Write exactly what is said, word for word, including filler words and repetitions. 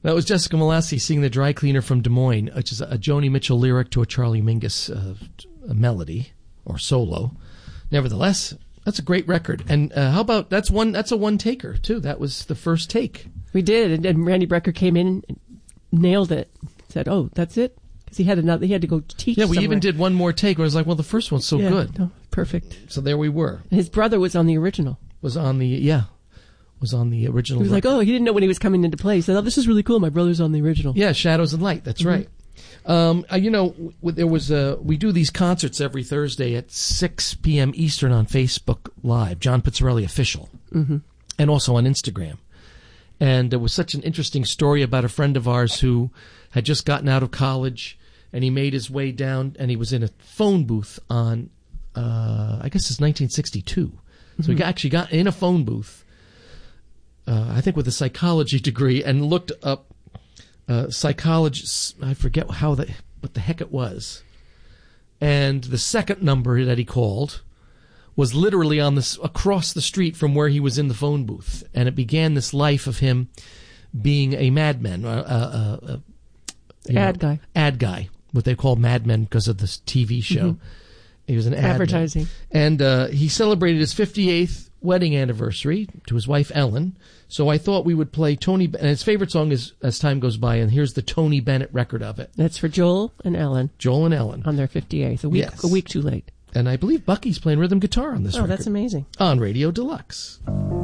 That was Jessica Malassi singing The Dry Cleaner from Des Moines, which is a Joni Mitchell lyric to a Charlie Mingus uh, a melody or solo. Nevertheless, that's a great record. And uh, how about that's one? That's a one taker too. That was the first take. We did, and, and Randy Brecker came in, and nailed it. Said, "Oh, that's it," because he had another. He had to go teach. Yeah, we somewhere. even did one more take. Where I was like, "Well, the first one's so yeah, good." No, perfect. So there we were. And his brother was on the original. Was on the yeah, was on the original. He was record. like, "Oh, he didn't know when he was coming into play." He said, "Oh, this is really cool. My brother's on the original." Yeah, Shadows and Light. That's mm-hmm. right. Um, uh, you know, w- there was a, we do these concerts every Thursday at six p.m. Eastern on Facebook Live, John Pizzarelli Official, mm-hmm. and also on Instagram. And there was such an interesting story about a friend of ours who had just gotten out of college, and he made his way down, and he was in a phone booth on, uh, I guess it's nineteen sixty-two. Mm-hmm. So he got, actually got in a phone booth, uh, I think with a psychology degree, and looked up Uh, psychologist, I forget how the what the heck it was, and the second number that he called was literally on this across the street from where he was in the phone booth, and it began this life of him being a madman, uh, uh, uh, ad know, guy, ad guy, what they call madmen because of this T V show. Mm-hmm. He was an ad advertising, man. And uh, he celebrated his fifty-eighth wedding anniversary to his wife Ellen. So I thought we would play Tony, and his favorite song is As Time Goes By, and here's the Tony Bennett record of it. That's for Joel and Ellen. Joel and Ellen. On their fifty-eighth, a week, yes. a week too late. And I believe Bucky's playing rhythm guitar on this oh, record. Oh, that's amazing. On Radio Deluxe.